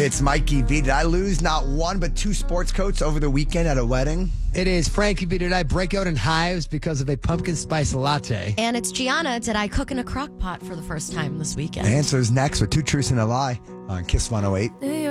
It's Mikey V. Did I lose not one but two sports coats over the weekend at a wedding? It is Frankie B. Did I break out in hives because of a pumpkin spice latte? And it's Gianna. Did I cook in a crock pot for the first time this weekend? The answer is next with Two Truths and a Lie on Kiss 108.